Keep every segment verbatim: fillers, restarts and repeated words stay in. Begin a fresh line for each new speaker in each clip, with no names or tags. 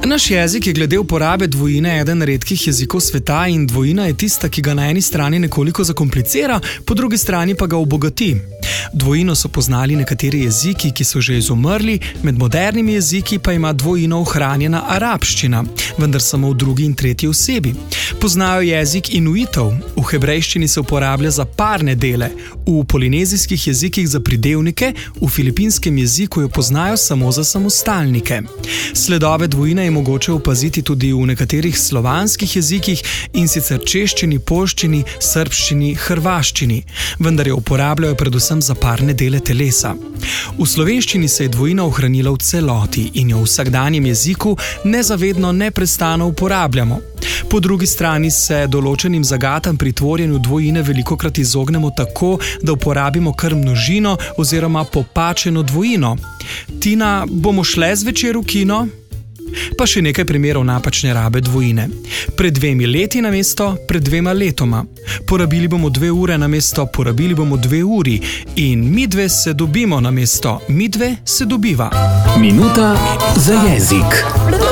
Naš jezik je glede uporabe dvojine eden redkih jezikov sveta in dvojina je tista, ki ga na eni strani nekoliko zakomplicira, po drugi strani pa ga obogati. Dvojino so poznali nekateri jeziki, ki so že izumrli, med modernimi jeziki pa ima dvojino ohranjena arabščina, vendar samo v drugi in tretji osebi. Poznajo jezik inuitov, v hebrejščini se uporablja za parne dele, v polinezijskih jezikih za pridevnike, v filipinskem jeziku jo poznajo samo za samostalnike. Sledove dvojine je mogoče opaziti tudi v nekaterih slovanskih jezikih, in sicer češčini, poljščini, srbščini, hrvaščini, vendar jo uporabljajo predvsem za parne dele telesa. V slovenščini se je dvojina ohranila v celoti in jo v vsakdanjem jeziku nezavedno neprestano uporabljamo. Po drugi strani se določenim zagatam pri tvorjenju dvojine velikokrat izognemo tako, da uporabimo kar množino oziroma popačeno dvojino. Tina, bomo šle zvečer v kino? Pa še nekaj primerov napačne rabe dvojine. Pred dvemi leti namesto pred dvema letoma. Porabili bomo dve ure namesto porabili bomo dve uri in midve se dobimo namesto midve se dobiva.
Minuta za jezik.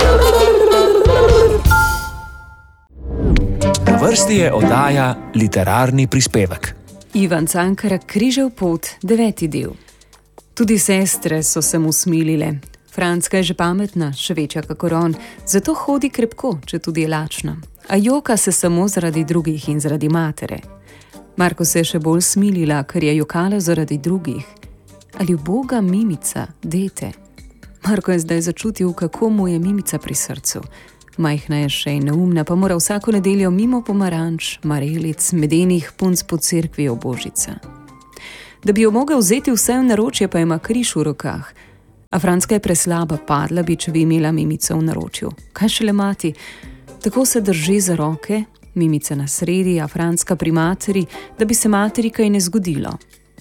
Na vrsti je oddaja Literarni prispevek.
Ivan Cankar, Križev pot, deveti del. Tudi sestre so se mu smilile. Franska je že pametna, še večja kakor on, zato hodi krepko, če tudi je lačna. A joka se samo zaradi drugih in zaradi matere. Marko se je še bolj smilila, ker je jokala zaradi drugih. Ali uboga Mimica, dete? Marko je zdaj začutil, kako mu je Mimica pri srcu. Majhna je še in neumna, pa mora vsako nedeljo mimo pomaranč, marelic, medenih punc po cerkvi Obožica. Da bi jo mogel vzeti vse v naročje, pa ima križ v rokah. A Franska je preslaba, padla bi, če bi imela Mimico v naročju. Kaj šele mati? Tako se drži za roke, Mimica na sredi, a Franska pri materi, da bi se materi kaj ne zgodilo.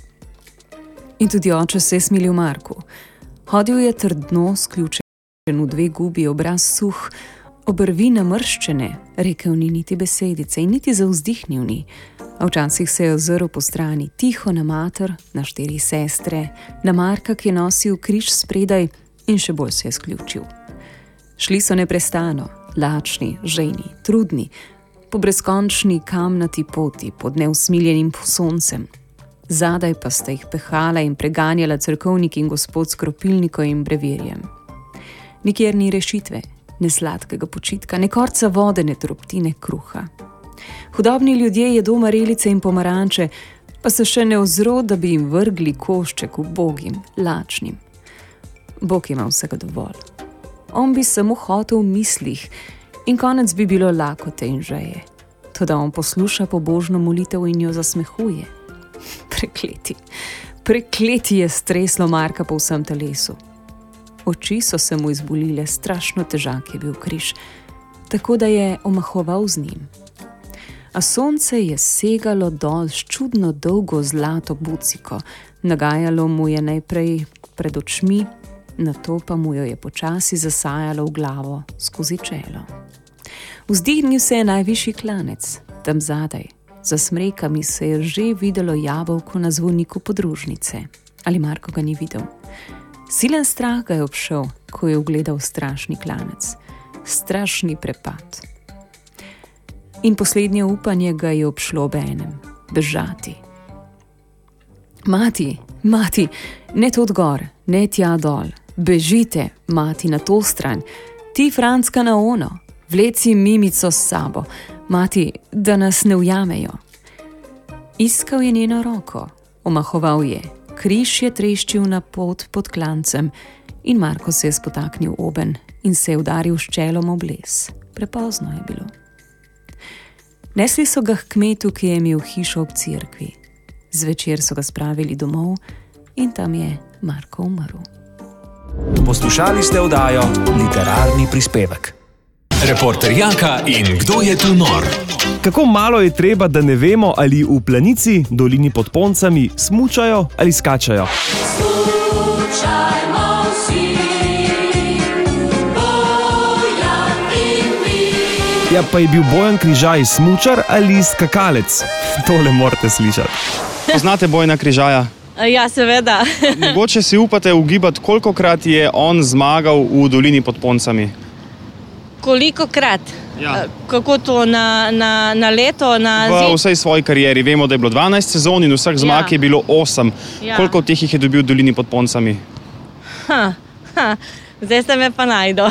In tudi oče se je smilil Marku. Hodil je trdno, sključen v dve gubi, obraz suh, obrvi namrščene, rekel ni niti besedice in niti zavzdihnil ni. A včasih se je ozrl po strani, tiho na mater, na štiri sestre, na Marka, ki je nosil križ spredaj in še bolj se je sključil. Šli so neprestano, lačni, žejni, trudni, po brezkončni kamnati poti pod neusmiljenim soncem. Zadaj pa sta jih pehala in preganjala cerkovnik in gospod s kropilnikom in brevirjem. Nikjer ni rešitve, ne sladkega počitka, ne korca vode, ne troptine kruha. Hudobni ljudje jedo marelice in pomaranče, pa se še ne ozro, da bi jim vrgli košček ubogim, lačnim. Bog ima vsega dovolj. On bi samo hotel v mislih in konec bi bilo lakote in žeje. Toda on posluša pobožno molitev in jo zasmehuje. Prekleti, prekleti je streslo Marka po vsem telesu. Oči so se mu izbolile, strašno težak je bil križ, tako da je omahoval z njim. A sonce je segalo dol s čudno dolgo zlato buciko, nagajalo mu je najprej pred očmi, nato pa mu jo je počasi zasajalo v glavo skozi čelo. Vzdignil se je najvišji klanec, tam zadaj, za smrekami se je že videlo jabolko na zvoniku podružnice. Ali Marko ga ni videl? Silen strah ga je obšel, ko je ugledal strašni klanec, strašni prepad. In poslednje upanje ga je obšlo ob enem, bežati. Mati, mati, ne tod gor, ne tja dol, bežite, mati, na to stran, ti Franska na ono, vleci Mimico s sabo, mati, da nas ne ujamejo. Iskal je njeno roko, omahoval je, križ je treščil na pot pod klancem in Marko se je spotaknil oben in se je udaril s čelom ob les. Prepozno je bilo. Nesli so ga k kmetu, ki je imel hišo ob cerkvi. Zvečer so ga spravili domov in tam je Marko umrl.
Poslušali ste oddajo Literarni prispevek. Reporter Janka in Kdo je tu nor?
Kako malo je treba, da ne vemo, ali v Planici, dolini pod Poncami, smučajo ali skačajo. Smučajmo vsi, Bojan in mi. Ja, pa je bil Bojan Križaj smučar ali skakalec? Tole morate slišati.
Poznate Bojana Križaja?
Ja, seveda.
Mogoče si upate ugibati, kolikokrat je on zmagal v dolini pod Poncami?
Koliko krat?
Ja.
Kako to na, na, na leto? Na
V vsej svoji karieri vemo, da je bilo dvanajst sezon in vseh zmag
Ja.
je bilo osem.
Ja.
Koliko od teh jih je dobil v Dolini pod Poncami?
Ha, ha, zdaj ste me pa najdel.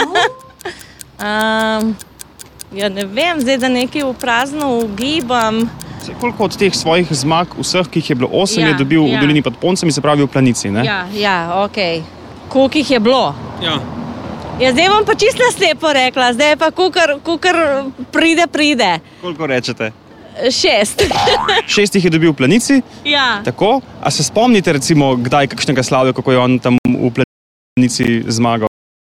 um, ja, ne vem, zdaj da nekaj v prazno ugibam.
Saj koliko od teh svojih zmag, vseh, ki jih je bilo osem,
Ja,
je dobil
ja.
v Dolini pod Poncami, se pravi v Planici, ne?
Ja, ja, ok. Koliko jih je bilo?
Ja.
Ja, zdaj bom pa čisto slepo rekla, zdaj pa kukar, kukar pride, pride.
Koliko rečete?
Šest.
Šest jih je dobil v Planici,
Ja.
tako? A se spomnite recimo, kdaj kakšnega slavja, kako je on tam v Planici zmagal?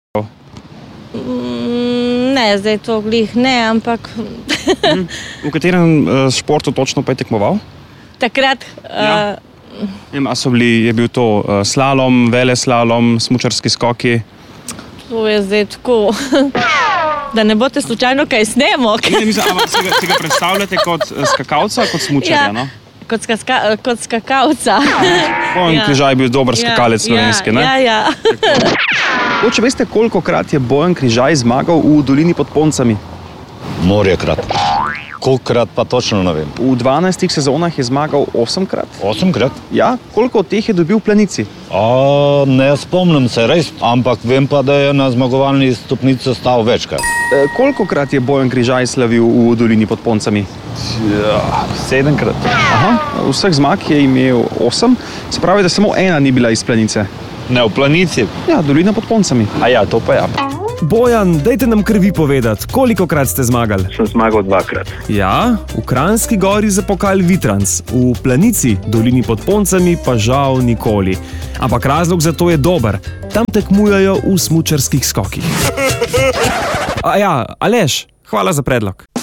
Mm, ne, zdaj to glih ne, ampak
V katerem uh, športu točno pa je tekmoval?
takrat...
Ja.
Uh,
Ne vem, a so bili, je bil to uh, slalom, veleslalom, smučarski skoki?
to je zdaj tako, da ne boste slučajno kaj snemo.
Ne, mislim, ampak si ga, si ga predstavljate kot uh, skakalca, kot smučarja,
Ja.
no?
Kot, skaska, kot skakavca.
On
Ja.
Križaj je bil dober skakalec slovenski, ne?
Ja, ja.
O, če veste, koliko krat je Bojan Križaj zmagal v Dolini pod Poncami?
Morjekrat. Kolikokrat pa točno ne vem.
V dvanajstih sezonah je zmagal osemkrat.
Osemkrat?
Ja, koliko od teh je dobil v Planici?
A, ne spomnim se res, ampak vem pa, da je na zmagovalni stopnici stal večkrat.
E, kolikokrat je Bojan Križaj slavil v Dolini pod Poncami?
Ja, sedemkrat.
Aha, vseh zmag je imel osem, se pravi, da samo ena ni bila iz Planice.
Ne v Planici.
Ja, Dolina pod Poncami.
A ja, to pa ja.
Bojan, dajte nam krvi povedati, koliko krat ste zmagali?
Sem zmagal dvakrat.
Ja, v Kranjski gori za pokal Vitrans, v Planici, Dolini pod Poncami pa žal nikoli. Ampak razlog za to je dober, tam tekmujejo v smučarskih skokih. A ja, Aleš, hvala za predlog.